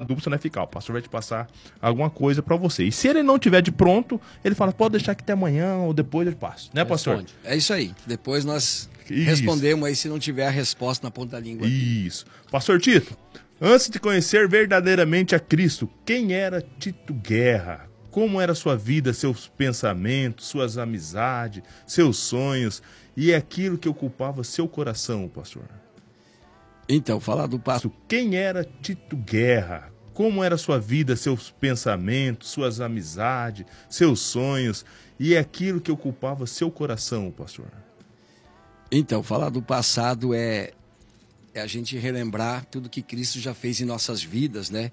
dúvida você não vai ficar. O pastor vai te passar alguma coisa para você. E se ele não tiver de pronto, ele fala, pode deixar que até amanhã ou depois eu passo. Né, pastor? É isso aí. Depois nós respondemos aí se não tiver a resposta na ponta da língua. Isso. Pastor Tito, antes de conhecer verdadeiramente a Cristo, quem era Tito Guerra? Como era sua vida, seus pensamentos, suas amizades, seus sonhos e aquilo que ocupava seu coração, pastor? Então, falar do pastor. Quem era Tito Guerra? Como era sua vida, seus pensamentos, suas amizades, seus sonhos e aquilo que ocupava seu coração, pastor? Então, falar do passado é a gente relembrar tudo que Cristo já fez em nossas vidas, né?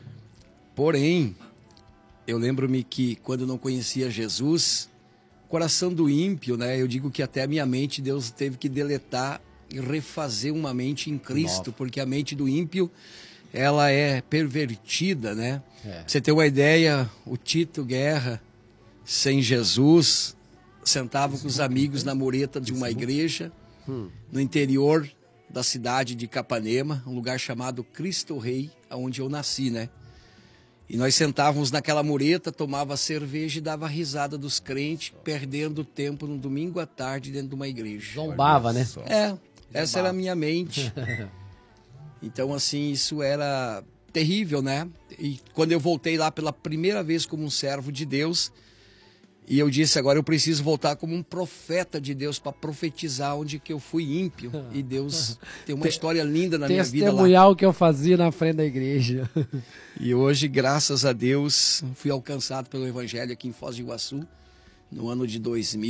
Porém, eu lembro-me que quando eu não conhecia Jesus, coração do ímpio, né? Eu digo que até a minha mente Deus teve que deletar e refazer uma mente em Cristo, porque a mente do ímpio, ela é pervertida, né? Pra você ter uma ideia, o Tito Guerra, sem Jesus, sentava com os amigos na mureta de uma igreja, no interior da cidade de Capanema, um lugar chamado Cristo Rei, onde eu nasci, né? E nós sentávamos naquela mureta, tomava cerveja e dava risada dos crentes, perdendo tempo no domingo à tarde dentro de uma igreja. Zombava, né? Essa era a minha mente. Então, assim, isso era terrível, né? E quando eu voltei lá pela primeira vez como um servo de Deus, e eu disse, agora eu preciso voltar como um profeta de Deus para profetizar onde que eu fui ímpio. E Deus tem uma história linda na minha vida lá. Testemunhar o que eu fazia na frente da igreja. E hoje, graças a Deus, fui alcançado pelo Evangelho aqui em Foz do Iguaçu, no ano de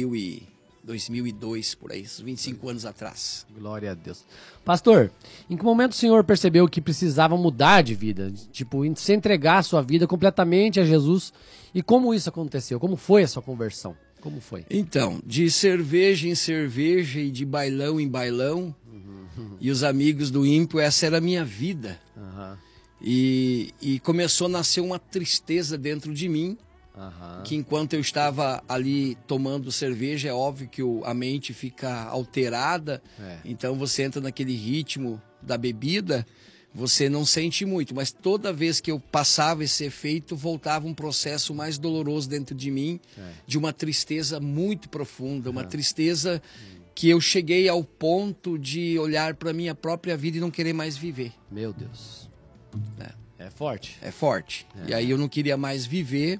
2002, por aí, 25 anos atrás. Glória a Deus. Pastor, em que momento o senhor percebeu que precisava mudar de vida? Tipo, se entregar a sua vida completamente a Jesus? E como isso aconteceu? Como foi a sua conversão? Como foi? Então, de cerveja em cerveja e de bailão em bailão, e os amigos do ímpio, essa era a minha vida. E começou a nascer uma tristeza dentro de mim, que enquanto eu estava ali tomando cerveja, é óbvio que a mente fica alterada, então você entra naquele ritmo da bebida, você não sente muito, mas toda vez que eu passava esse efeito, voltava um processo mais doloroso dentro de mim, de uma tristeza muito profunda, uma tristeza que eu cheguei ao ponto de olhar para a minha própria vida e não querer mais viver. Meu Deus. É forte. É forte. E aí eu não queria mais viver.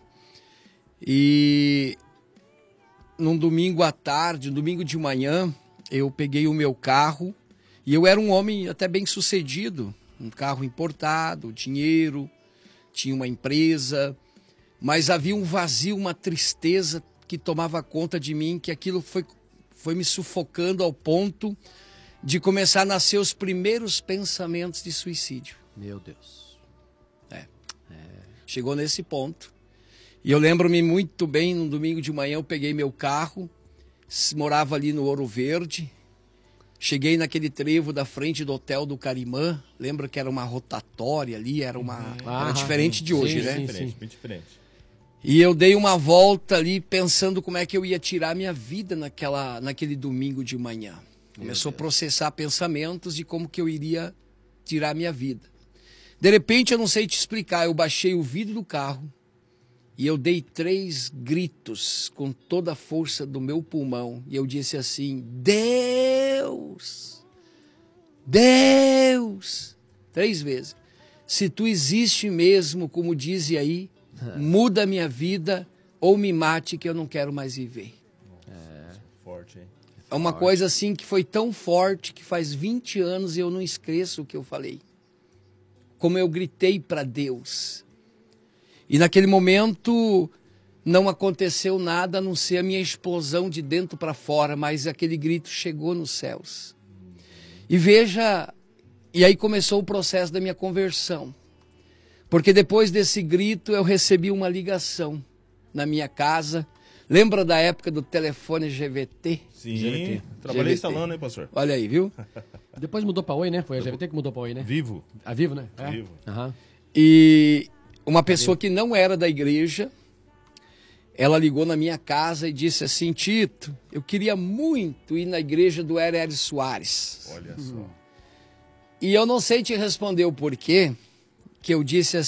E num domingo à tarde, um domingo de manhã, eu peguei o meu carro e eu era um homem até bem sucedido, um carro importado, dinheiro, tinha uma empresa, mas havia um vazio, uma tristeza que tomava conta de mim, que aquilo foi me sufocando ao ponto de começar a nascer os primeiros pensamentos de suicídio. Meu Deus. Chegou nesse ponto. E eu lembro-me muito bem, no domingo de manhã eu peguei meu carro, morava ali no Ouro Verde, cheguei naquele trevo da frente do Hotel do Carimã, lembra que era uma rotatória ali, era diferente de hoje, né? Bem diferente. E eu dei uma volta ali pensando como é que eu ia tirar minha vida naquele domingo de manhã. Começou a processar pensamentos de como que eu iria tirar minha vida. De repente, eu não sei te explicar, eu baixei o vidro do carro e eu dei 3 gritos com toda a força do meu pulmão. E eu disse assim, Deus, Deus, 3 vezes. Se tu existe mesmo, como dizem aí, muda a minha vida ou me mate que eu não quero mais viver. Forte, hein? É uma coisa assim que foi tão forte que faz 20 anos e eu não esqueço o que eu falei. Como eu gritei para Deus. E naquele momento não aconteceu nada a não ser a minha explosão de dentro para fora, mas aquele grito chegou nos céus. E veja, e aí começou o processo da minha conversão. Porque depois desse grito eu recebi uma ligação na minha casa. Lembra da época do telefone GVT? Sim, GVT. trabalhei GVT. instalando, hein, pastor? Olha aí, viu? Depois mudou pra Oi, né? Foi a GVT que mudou pra Oi, né? Vivo. A Vivo, né? Vivo. E uma pessoa que não era da igreja, ela ligou na minha casa e disse assim, Tito, eu queria muito ir na igreja do R.R. Soares. Olha só. E eu não sei te responder o porquê, que eu disse assim,